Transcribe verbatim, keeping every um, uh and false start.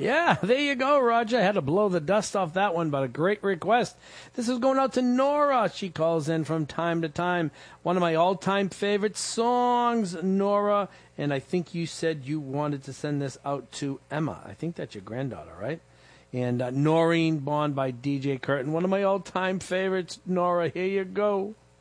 Yeah, there you go, Roger. I had to blow the dust off that one, but a great request. This is going out to Nora. She calls in from time to time. One of my all-time favorite songs, Nora. And I think you said you wanted to send this out to Emma. I think that's your granddaughter, right? And uh, Noreen Bond by D J Curtin. One of my all-time favorites, Nora. Here you go.